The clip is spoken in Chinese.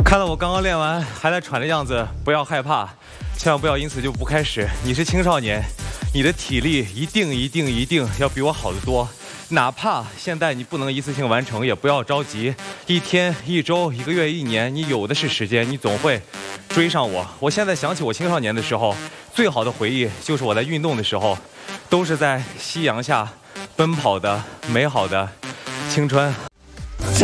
看到我刚刚练完还在喘的样子，不要害怕，千万不要因此就不开始。你是青少年，你的体力一定要比我好得多。哪怕现在你不能一次性完成，也不要着急。一天、一周、一个月、一年，你有的是时间，你总会追上我。我现在想起我青少年的时候，最好的回忆就是我在运动的时候，都是在夕阳下奔跑的美好的青春。